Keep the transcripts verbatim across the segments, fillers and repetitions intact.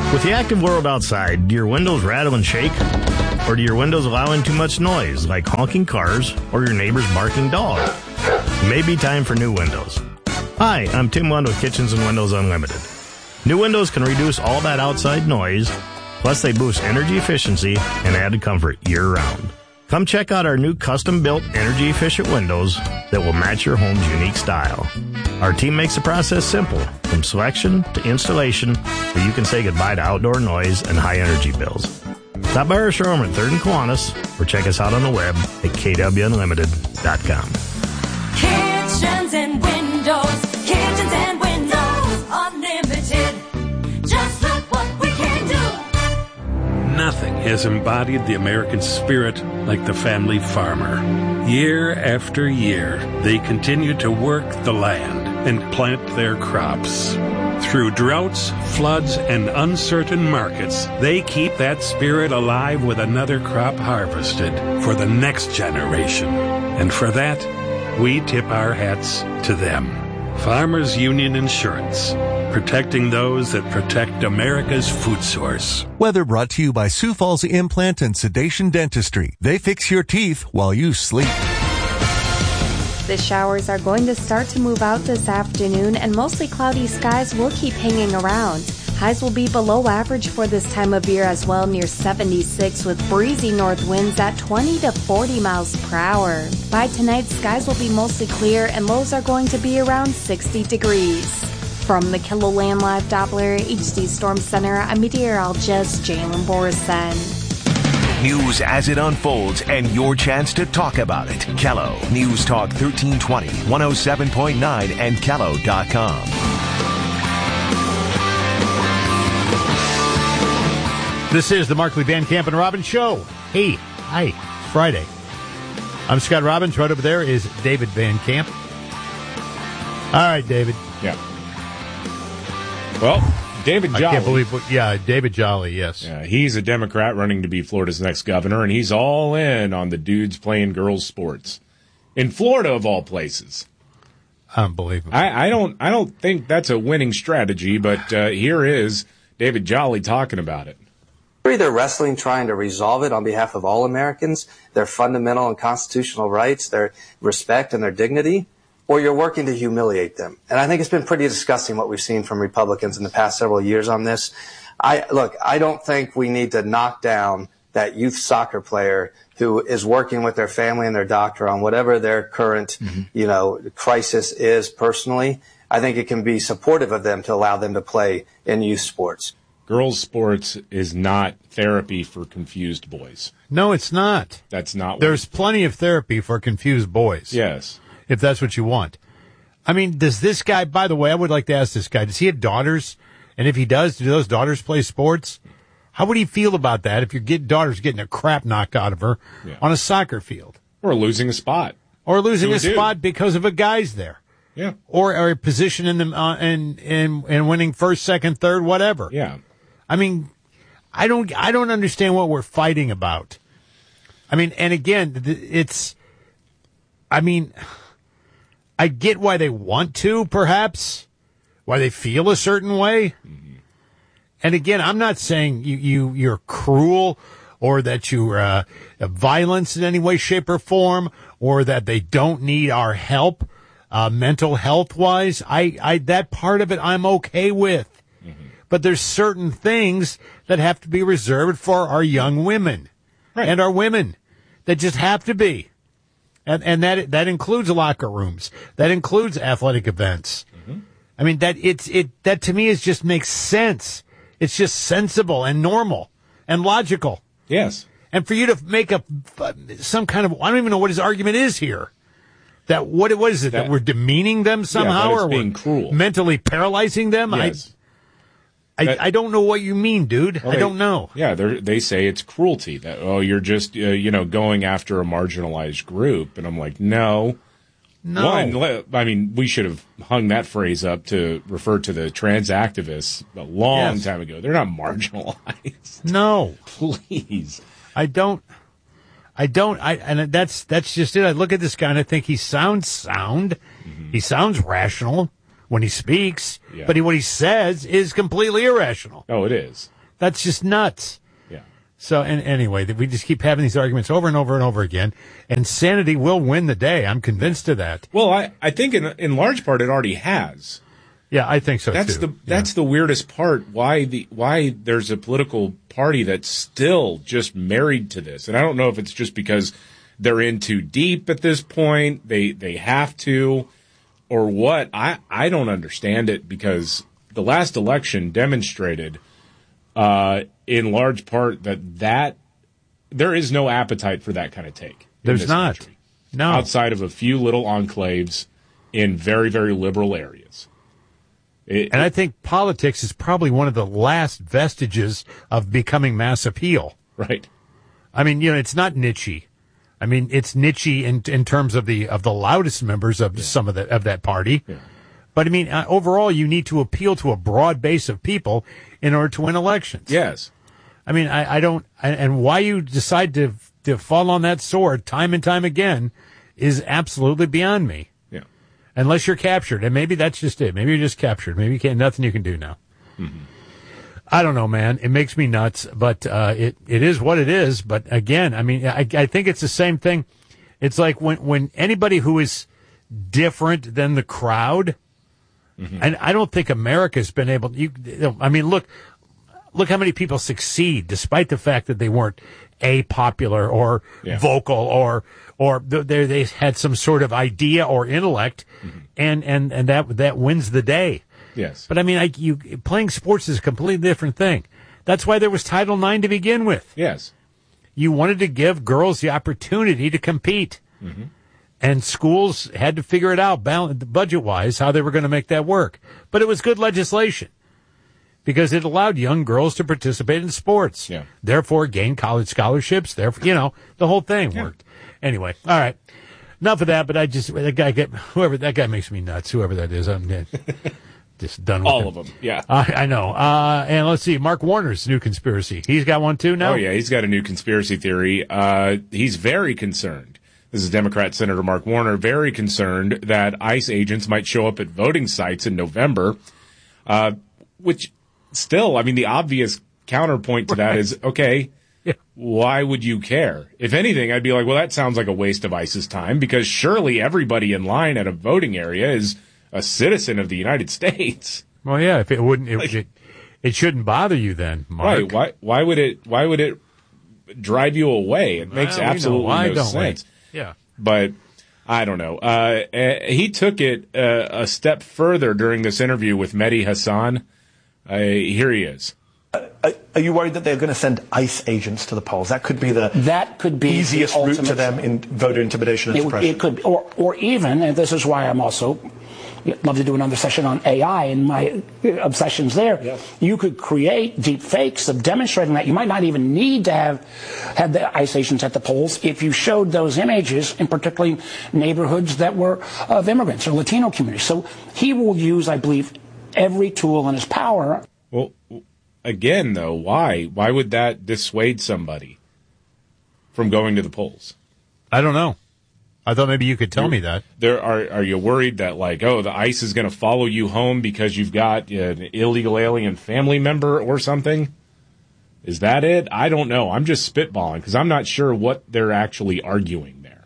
With the active world outside, do your windows rattle and shake? Or do your windows allow in too much noise, like honking cars or your neighbor's barking dog? It may be time for new windows. Hi, I'm Tim Lund with Kitchens and Windows Unlimited. New windows can reduce all that outside noise, plus they boost energy efficiency and added comfort year-round. Come check out our new custom-built energy-efficient windows that will match your home's unique style. Our team makes the process simple, from selection to installation, so you can say goodbye to outdoor noise and high-energy bills. Stop by our showroom at third and Kiwanis, or check us out on the web at k w unlimited dot com. Kitchens and Windows, Kitchens and Windows Unlimited. Just look what we can do. Nothing has embodied the American spirit like the family farmer. Year after year, they continue to work the land and plant their crops. Through droughts, floods, and uncertain markets, they keep that spirit alive with another crop harvested for the next generation. And for that, we tip our hats to them. Farmers Union Insurance, protecting those that protect America's food source. Weather brought to you by Sioux Falls Implant and Sedation Dentistry. They fix your teeth while you sleep. The showers are going to start to move out this afternoon, and mostly cloudy skies will keep hanging around. Highs will be below average for this time of year as well, near seventy-six, with breezy north winds at twenty to forty miles per hour. By tonight, skies will be mostly clear, and lows are going to be around sixty degrees. From the KELOLAND Live Doppler H D Storm Center, I'm meteorologist Jalen Borison. News as it unfolds and your chance to talk about it. Kello News Talk thirteen twenty, one oh seven point nine and kello dot com. This is the Markley Van Camp and Robbins Show. Hey, hi, Friday. I'm Scott Robbins. Right over there is David Van Camp. All right, David. Yeah. Well, David Jolly. I can't believe, yeah, David Jolly, yes. Yeah, he's a Democrat running to be Florida's next governor, and he's all in on the dudes playing girls' sports in Florida, of all places. Unbelievable. I, I don't, I don't think that's a winning strategy, but uh, here is David Jolly talking about it. You're either wrestling trying to resolve it on behalf of all Americans, their fundamental and constitutional rights, their respect and their dignity, or you're working to humiliate them. And I think it's been pretty disgusting what we've seen from Republicans in the past several years on this. I look, I don't think we need to knock down that youth soccer player who is working with their family and their doctor on whatever their current, mm-hmm. you know, crisis is personally. I think it can be supportive of them to allow them to play in youth sports. Girls' sports is not therapy for confused boys. No, it's not. That's not what There's plenty of therapy for confused boys. Yes. If that's what you want. I mean, does this guy, by the way, I would like to ask this guy, does he have daughters? And if he does, do those daughters play sports? How would he feel about that if your get, daughter's getting a crap knocked out of her yeah. on a soccer field? Or losing a spot. Or losing a, a spot because of a guy's there. Yeah. Or, or a position in the, uh, in, in, in winning first, second, third, whatever. Yeah. I mean, I don't, I don't understand what we're fighting about. I mean, and again, it's, I mean, I get why they want to, perhaps, why they feel a certain way. Mm-hmm. And again, I'm not saying you, you, you're cruel or that you're uh, violence in any way, shape, or form, or that they don't need our help uh, mental health-wise. I, I, that part of it I'm okay with. Mm-hmm. But there's certain things that have to be reserved for our young women right. and our women that just have to be. And, and that, that includes locker rooms. That includes athletic events. Mm-hmm. I mean, that it's, it, that to me is just makes sense. It's just sensible and normal and logical. Yes. And for you to make a, some kind of, I don't even know what his argument is here. That, what, what is it? That, that we're demeaning them somehow yeah, or being we're cruel. mentally paralyzing them? Yes. I, that, I, I don't know what you mean, dude. Well, I they, don't know. Yeah, they say it's cruelty. That, oh, you're just, uh, you know, going after a marginalized group. And I'm like, no. No. One, I mean, we should have hung that phrase up to refer to the trans activists a long yes. time ago. They're not marginalized. No. Please. I don't. I don't. I and that's that's just it. I look at this guy and I think he sounds sound. Mm-hmm. He sounds rational when he speaks, yeah. but he, what he says is completely irrational. Oh, it is. That's just nuts. Yeah. So, and anyway, that we just keep having these arguments over and over and over again, and sanity will win the day. I'm convinced of that. Well, I, I think in in large part it already has. Yeah, I think so That's too. the that's the weirdest part. Why the why there's a political party that's still just married to this, and I don't know if it's just because they're in too deep at this point. They they have to, or what. I I don't understand it, because the last election demonstrated, uh, in large part, that that there is no appetite for that kind of take. in There's this not. country, No. outside of a few little enclaves in very very liberal areas. It, And I think politics is probably one of the last vestiges of becoming mass appeal. right. I mean, you know, it's not niche. I mean, it's niche in in terms of the of the loudest members of some of the of that party. Yeah. But I mean, uh, overall, you need to appeal to a broad base of people in order to win elections. Yes. I mean, I, I don't, I, and why you decide to to fall on that sword time and time again is absolutely beyond me. Yeah. Unless you're captured, and maybe that's just it. Maybe you're just captured. Maybe you can't. Nothing you can do now. Mm-hmm. I don't know, man. It makes me nuts, but uh, it it is what it is. But again, I mean, I I think it's the same thing. It's like when when anybody who is different than the crowd, Mm-hmm. and I don't think America's been able. You, I mean, look, look how many people succeed despite the fact that they weren't a popular or Yeah. vocal or or they they had some sort of idea or intellect, Mm-hmm. and and and that that wins the day. Yes. But I mean, I, you playing sports is a completely different thing. That's why there was Title nine to begin with. Yes. You wanted to give girls the opportunity to compete, Mm-hmm. and schools had to figure it out, budget wise, how they were going to make that work. But it was good legislation because it allowed young girls to participate in sports. Yeah. Therefore, gain college scholarships. Therefore, you know, the whole thing Yeah. worked. Anyway, all right. Enough of that, but I just, that guy get, whoever, that guy makes me nuts, whoever that is. I'm dead. Just done with All him. of them. Yeah. I, I know. Uh, and let's see, Mark Warner's new conspiracy. He's got one too now? Oh, yeah. He's got a new conspiracy theory. Uh, he's very concerned. This is Democrat Senator Mark Warner, very concerned that ICE agents might show up at voting sites in November, uh, which still, I mean, the obvious counterpoint to that Right. is, okay, Yeah. why would you care? If anything, I'd be like, well, that sounds like a waste of ICE's time, because surely everybody in line at a voting area is a citizen of the United States. Well, yeah, if it wouldn't, it, Like- it, it shouldn't bother you then, Mark. Right. Why, why would it, why would it drive you away? It makes Well, we know. absolutely Why no don't we? sense. Yeah. But I don't know. Uh, uh, he took it uh, a step further during this interview with Mehdi Hassan. Uh, here he is. Are, are you worried that they're going to send ICE agents to the polls? That could be the That could be easiest the route to ultimate- them in voter intimidation and It, suppression. it could, or, or even, and this is why I'm also love to do another session on A I and my obsessions there. Yeah. You could create deep fakes of demonstrating that. You might not even need to have had the ICE agents at the polls if you showed those images in particularly neighborhoods that were of immigrants or Latino communities. So he will use, I believe, every tool in his power. Well, again, though, why? Why would that dissuade somebody from going to the polls? I don't know. I thought maybe you could tell me that. There are are you worried that, like, oh, the ICE is going to follow you home because you've got an illegal alien family member or something? Is that it? I don't know. I'm just spitballing because I'm not sure what they're actually arguing there.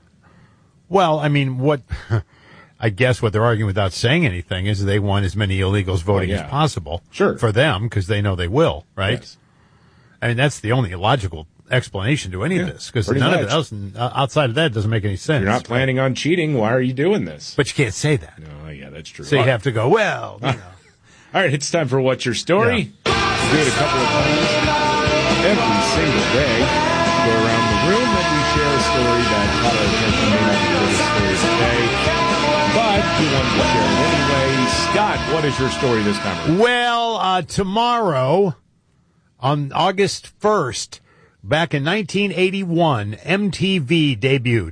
Well, I mean, what I guess what they're arguing without saying anything is they want as many illegals voting Well, yeah. as possible. Sure. For them, because they know they will, right? Yes. I mean, that's the only logical explanation to any Yeah, of this, because pretty none of much. it else uh, outside of that doesn't make any sense. You're not planning on cheating. Why are you doing this? But you can't say that. No, yeah, that's true. So you have to go, well, you know. All right, it's time for What's Your Story? We do it a couple of times every single day. Go around the room and we share a story that caught our attention. May not be the biggest story of the day, but we wanted to share it anyway. Scott, what is your story this time? Well, uh, tomorrow, on August first, back in nineteen eighty-one, M T V debuted.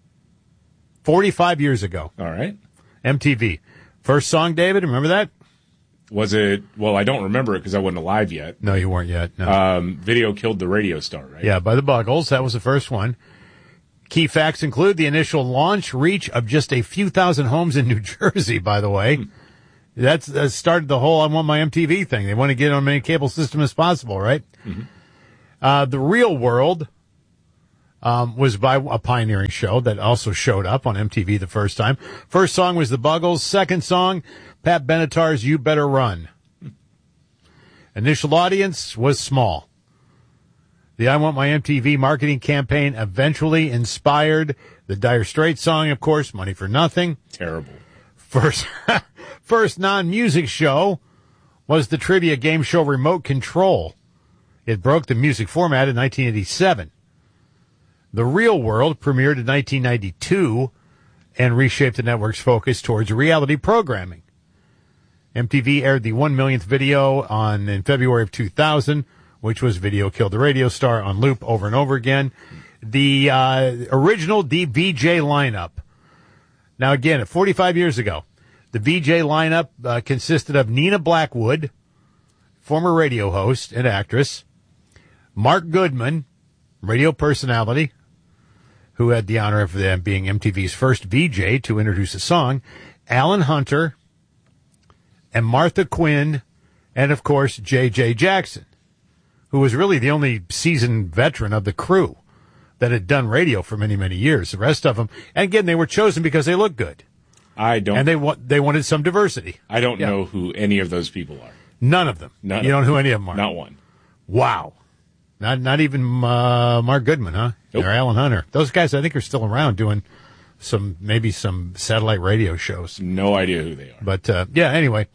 forty-five years ago. All right. M T V. First song, David, remember that? Was it, well, I don't remember it because I wasn't alive yet. No, you weren't yet. No. Um, Video Killed the Radio Star, right? Yeah, by the Buggles. That was the first one. Key facts include the initial launch reach of just a few thousand homes in New Jersey, by the way. That's uh, started the whole I want my M T V thing. They want to get on any cable system as possible, right? Mm-hmm. Uh, The Real World um, was by a pioneering show that also showed up on M T V the first time. First song was The Buggles. Second song, Pat Benatar's You Better Run. Initial audience was small. The I Want My M T V marketing campaign eventually inspired the Dire Straits song, of course, Money for Nothing. Terrible. First, first non-music show was the trivia game show Remote Control. It broke the music format in nineteen eighty-seven. The Real World premiered in nineteen ninety-two and reshaped the network's focus towards reality programming. M T V aired the one millionth video on in February of two thousand, which was Video Killed the Radio Star on loop over and over again. The uh, original D V J lineup. Now, again, at forty-five years ago, the V J lineup uh, consisted of Nina Blackwood, former radio host and actress, Mark Goodman, radio personality, who had the honor of them being M T V's first V J to introduce a song, Alan Hunter, and Martha Quinn, and, of course, J J Jackson, who was really the only seasoned veteran of the crew that had done radio for many, many years. The rest of them, and again, they were chosen because they looked good. I don't. And they wa- they wanted some diversity. I don't Yeah. know who any of those people are. None of them. None you of don't them. know who any of them are. Not one. Wow. Not not even uh, Mark Goodman, huh? Nope. Or Alan Hunter. Those guys, I think, are still around doing some maybe some satellite radio shows. No idea who they are. But uh, yeah, anyway.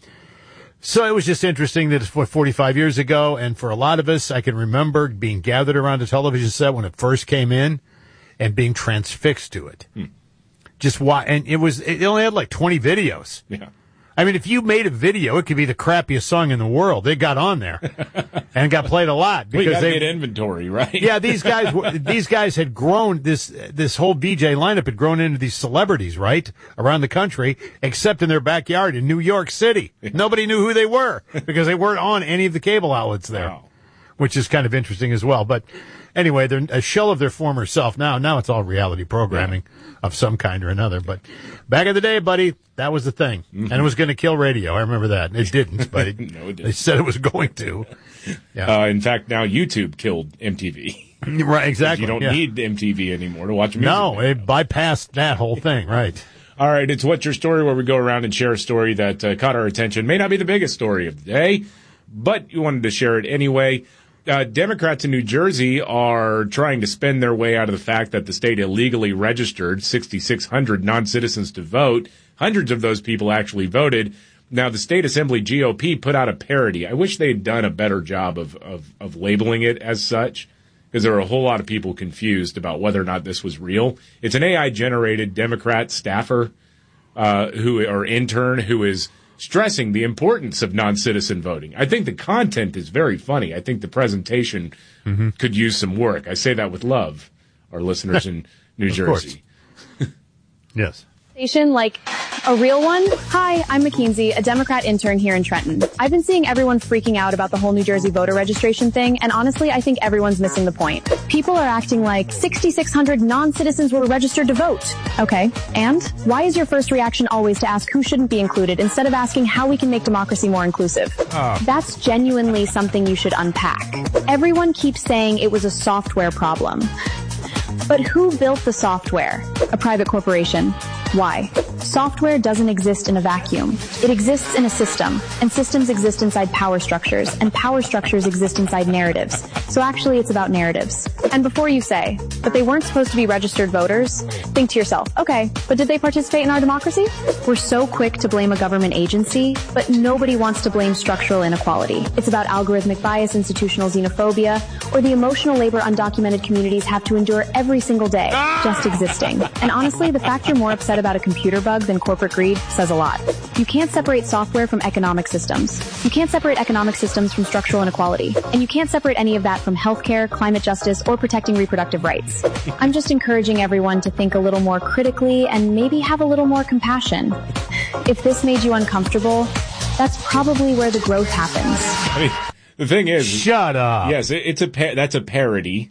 So it was just interesting that it's what, forty-five years ago, and for a lot of us, I can remember being gathered around a television set when it first came in and being transfixed to it. Hmm. Just why, and it was, it only had like twenty videos. Yeah. I mean, if you made a video, it could be the crappiest song in the world. They got on there and got played a lot We because got to they get inventory, right? yeah, these guys were- these guys had grown this this whole V J lineup had grown into these celebrities, right, around the country, except in their backyard in New York City. Nobody knew who they were because they weren't on any of the cable outlets there, Wow. which is kind of interesting as well. But anyway, they're a shell of their former self now. Now it's all reality programming of some kind or another. But back in the day, buddy, that was the thing, Mm-hmm. and it was going to kill radio. I remember that. It didn't, but it, No, it didn't. they said it was going to. Yeah, Uh, in fact, now YouTube killed M T V. right, exactly. You don't yeah. need M T V anymore to watch music. No, now. it bypassed that whole thing, right? All right, it's What's Your Story, where we go around and share a story that uh, caught our attention. May not be the biggest story of the day, but you wanted to share it anyway. Uh, Democrats in New Jersey are trying to spend their way out of the fact that the state illegally registered six thousand six hundred non-citizens to vote. Hundreds of those people actually voted. Now, the state assembly G O P put out a parody. I wish they had done a better job of, of, of labeling it as such, because there are a whole lot of people confused about whether or not this was real. It's an A I-generated Democrat staffer uh, who or intern who is stressing the importance of non-citizen voting. I think the content is very funny. I think the presentation Mm-hmm. could use some work. I say that with love, our listeners in New Of course. Jersey. Yes. Station like a real one? Hi, I'm McKinsey, a Democrat intern here in Trenton. I've been seeing everyone freaking out about the whole New Jersey voter registration thing, and honestly, I think everyone's missing the point. People are acting like six thousand six hundred non-citizens were registered to vote. Okay, and? Why is your first reaction always to ask who shouldn't be included instead of asking how we can make democracy more inclusive? Oh. That's genuinely something you should unpack. Everyone keeps saying it was a software problem. But who built the software? A private corporation. Why? Software doesn't exist in a vacuum. It exists in a system, and systems exist inside power structures, and power structures exist inside narratives. So actually, it's about narratives. And before you say, but they weren't supposed to be registered voters, think to yourself, okay, but did they participate in our democracy? We're so quick to blame a government agency, but nobody wants to blame structural inequality. It's about algorithmic bias, institutional xenophobia, or the emotional labor undocumented communities have to endure every single day, just existing. And honestly, the fact you're more upset about a computer bug than corporate greed says a lot. You can't separate software from economic systems. You can't separate economic systems from structural inequality. And you can't separate any of that from healthcare, climate justice, or protecting reproductive rights. I'm just encouraging everyone to think a little more critically and maybe have a little more compassion. If this made you uncomfortable, that's probably where the growth happens. I mean, the thing is, Shut up. yes, it, it's a pa- that's a parody,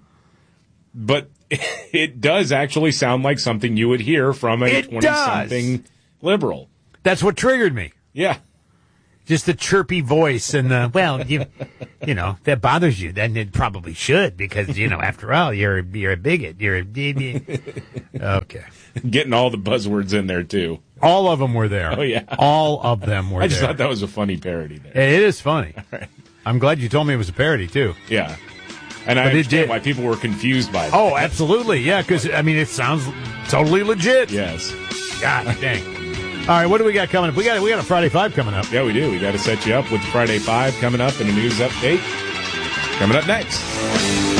but it does actually sound like something you would hear from a It twenty-something liberal. That's what triggered me. Yeah. Just the chirpy voice and the, well, you, you know, if that bothers you, then it probably should because, you know, after all, you're, you're a bigot. You're a, okay. Getting all the buzzwords in there, too. All of them were there. Oh, yeah. All of them were there. I just there. thought that was a funny parody there. It is funny. All right. I'm glad you told me it was a parody, too. Yeah. And I but understand why people were confused by that. Oh, absolutely. Yeah, because, I mean, it sounds totally legit. Yes. God dang. All right, what do we got coming up? We got we got a Friday Five coming up. Yeah, we do. We got to set you up with Friday Five coming up and a news update coming up next.